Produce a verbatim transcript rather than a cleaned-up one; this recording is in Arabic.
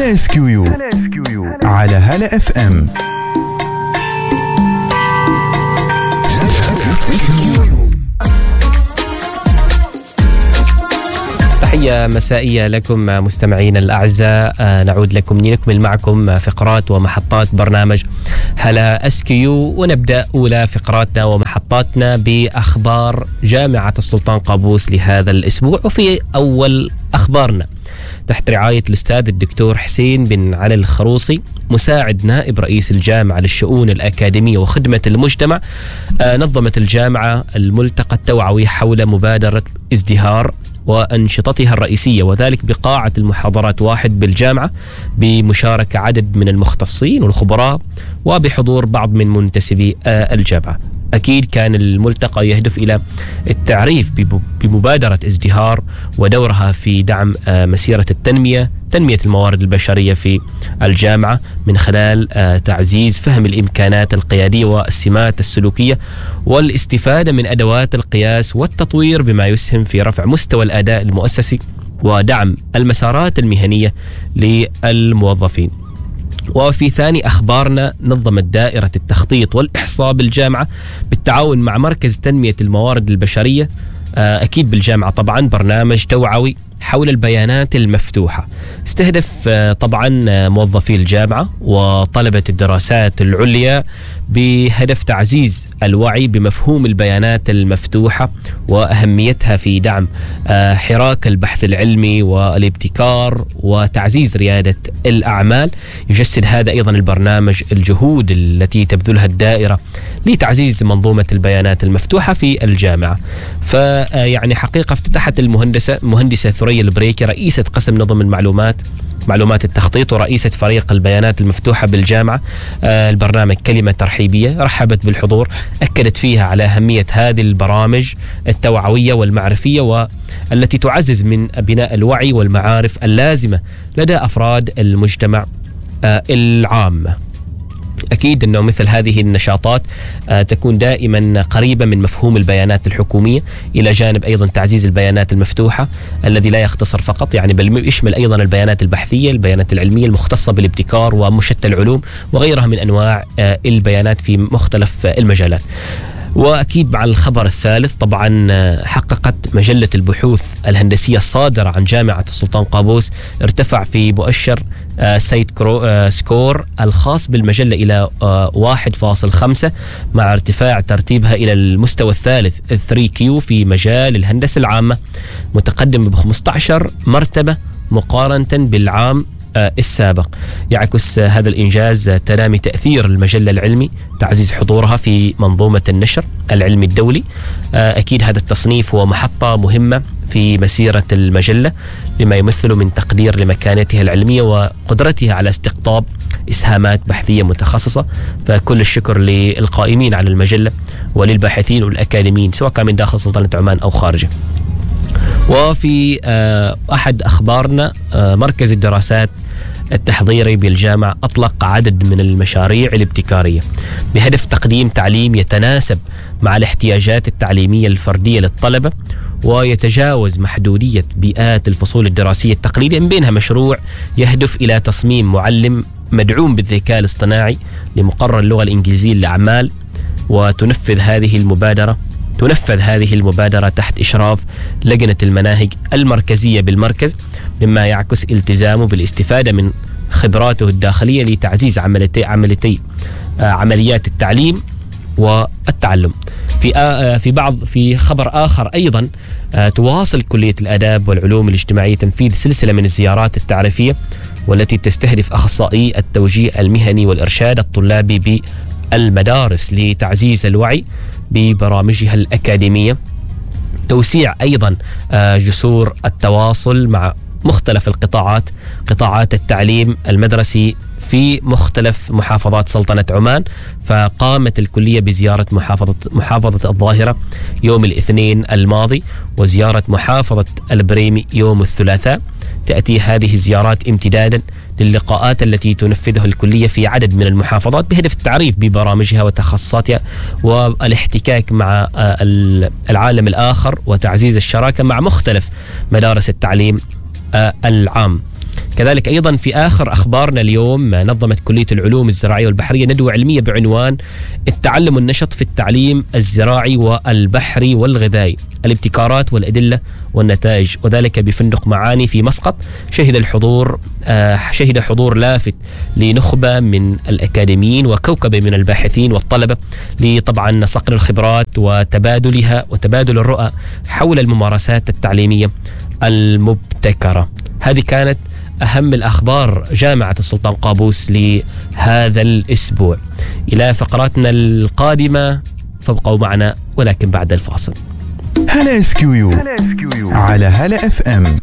هلا اس كيو يو على هلا اف ام. تحية مسائية لكم مستمعين الأعزاء. نعود لكم نكمل معكم فقرات ومحطات برنامج هلا اس كيو يو، ونبدأ أولى فقراتنا ومحطاتنا بأخبار جامعة السلطان قابوس لهذا الأسبوع. وفي أول أخبارنا تحت رعاية الأستاذ الدكتور حسين بن علي الخروصي مساعد نائب رئيس الجامعة للشؤون الأكاديمية وخدمة المجتمع، نظمت الجامعة الملتقى التوعوي حول مبادرة ازدهار وأنشطتها الرئيسية، وذلك بقاعة المحاضرات واحد بالجامعة بمشاركة عدد من المختصين والخبراء وبحضور بعض من منتسبي الجامعة. أكيد كان الملتقى يهدف إلى التعريف بمبادرة ازدهار ودورها في دعم مسيرة التنمية تنمية الموارد البشرية في الجامعة من خلال تعزيز فهم الإمكانات القيادية والسمات السلوكية والاستفادة من أدوات القياس والتطوير بما يسهم في رفع مستوى الأداء المؤسسي ودعم المسارات المهنية للموظفين. وفي ثاني أخبارنا، نظمت دائرة التخطيط والإحصاء بالجامعة بالتعاون مع مركز تنمية الموارد البشرية أكيد بالجامعة طبعا برنامج توعوي حول البيانات المفتوحة، استهدف طبعا موظفي الجامعة وطلبة الدراسات العليا بهدف تعزيز الوعي بمفهوم البيانات المفتوحة وأهميتها في دعم حراك البحث العلمي والابتكار وتعزيز ريادة الأعمال. يجسد هذا أيضا البرنامج الجهود التي تبذلها الدائرة لتعزيز منظومة البيانات المفتوحة في الجامعة. فيعني حقيقة افتتحت المهندسة مهندسة ثريا البريكي رئيسة قسم نظم المعلومات معلومات التخطيط ورئيسة فريق البيانات المفتوحة بالجامعة البرنامج كلمة ترحيبية، رحبت بالحضور، أكدت فيها على أهمية هذه البرامج التوعوية والمعرفية والتي تعزز من بناء الوعي والمعارف اللازمة لدى أفراد المجتمع العام. أكيد أنه مثل هذه النشاطات تكون دائما قريبة من مفهوم البيانات الحكومية، إلى جانب أيضا تعزيز البيانات المفتوحة الذي لا يختصر فقط يعني بل يشمل أيضا البيانات البحثية، البيانات العلمية المختصة بالابتكار ومشتى العلوم وغيرها من أنواع البيانات في مختلف المجالات. وأكيد مع الخبر الثالث طبعا حققت مجلة البحوث الهندسية الصادرة عن جامعة السلطان قابوس ارتفع في مؤشر سايت سكور الخاص بالمجلة إلى واحد فاصل خمسة مع ارتفاع ترتيبها إلى المستوى الثالث ثري كيو في مجال الهندسة العامة، متقدم ب خمسة عشر مرتبة مقارنة بالعام السابق. يعكس هذا الإنجاز تنامي تأثير المجلة العلمي، تعزيز حضورها في منظومة النشر العلمي الدولي. أكيد هذا التصنيف هو محطة مهمة في مسيرة المجلة لما يمثل من تقدير لمكانتها العلمية وقدرتها على استقطاب إسهامات بحثية متخصصة. فكل الشكر للقائمين على المجلة وللباحثين والأكاديميين سواء كان من داخل سلطنة عمان أو خارجه. وفي أحد أخبارنا، مركز الدراسات التحضيري بالجامعة أطلق عدد من المشاريع الابتكارية بهدف تقديم تعليم يتناسب مع الاحتياجات التعليمية الفردية للطلبة ويتجاوز محدودية بيئات الفصول الدراسية التقليدية، من بينها مشروع يهدف إلى تصميم معلم مدعوم بالذكاء الاصطناعي لمقرر اللغة الإنجليزية للأعمال. وتنفذ هذه المبادرة تنفذ هذه المبادرة تحت إشراف لجنة المناهج المركزية بالمركز، مما يعكس التزامه بالاستفادة من خبراته الداخلية لتعزيز عمليتي عمليتي عمليات التعليم والتعلم. في في بعض في خبر آخر أيضا، تواصل كلية الآداب والعلوم الاجتماعية تنفيذ سلسلة من الزيارات التعريفية والتي تستهدف أخصائي التوجيه المهني والإرشاد الطلابي بالمدارس لتعزيز الوعي ببرامجها الأكاديمية، توسيع أيضا جسور التواصل مع مختلف القطاعات قطاعات التعليم المدرسي في مختلف محافظات سلطنة عمان. فقامت الكلية بزيارة محافظة محافظة الظاهرة يوم الاثنين الماضي وزيارة محافظة البريمي يوم الثلاثاء. تأتي هذه الزيارات امتدادا للقاءات التي تنفذها الكلية في عدد من المحافظات بهدف التعريف ببرامجها وتخصصاتها والاحتكاك مع العالم الآخر وتعزيز الشراكة مع مختلف مدارس التعليم العام. كذلك أيضا في آخر أخبارنا اليوم نظمت كلية العلوم الزراعية والبحرية ندوة علمية بعنوان التعلم النشط في التعليم الزراعي والبحري والغذائي، الابتكارات والأدلة والنتائج، وذلك بفندق معاني في مسقط. شهد الحضور آه شهد حضور لافت لنخبة من الأكاديميين وكوكبة من الباحثين والطلبة لطبعا صقل الخبرات وتبادلها وتبادل الرؤى حول الممارسات التعليمية المبتكرة. هذه كانت أهم الأخبار جامعة السلطان قابوس لهذا الأسبوع. إلى فقراتنا القادمة فابقوا معنا ولكن بعد الفاصل. هلا اس كيو يو على هلا اف ام.